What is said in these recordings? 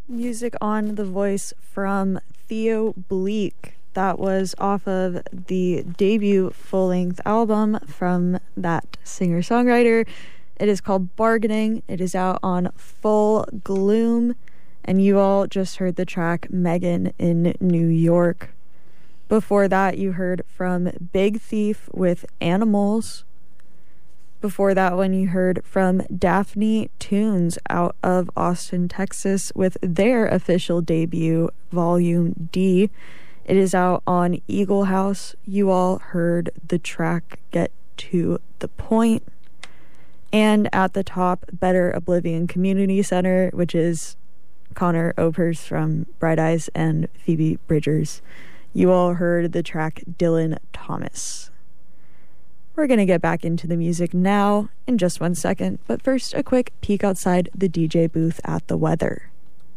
Music on The Voice from Theo Bleak. That was off of the debut full-length album from that singer-songwriter. It is called Bargaining. It is out on Full Gloom. And you all just heard the track Megan in New York. Before that, you heard from Big Thief with Animals. Before that one, you heard from Daphne Tunes out of Austin, Texas with their official debut, Volume D. It is out on Eagle House. You all heard the track Get to the Point. And at the top, Better Oblivion Community Center, which is Connor Opers from Bright Eyes and Phoebe Bridgers. You all heard the track Dylan Thomas. We're going to get back into the music now in just 1 second, but first a quick peek outside the DJ booth at the weather.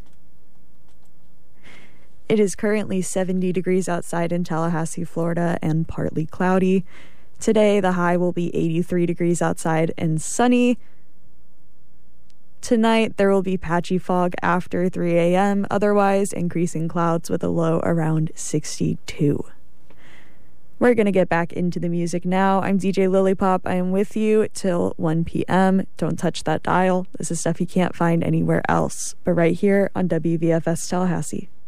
It is currently 70 degrees outside in Tallahassee, Florida, and partly cloudy. Today, the high will be 83 degrees outside and sunny. Tonight, there will be patchy fog after 3 a.m., otherwise increasing clouds with a low around 62. We're going to get back into the music now. I'm DJ Lilypop. I am with you till 1 p.m. Don't touch that dial. This is stuff you can't find anywhere else, but right here on WVFS Tallahassee.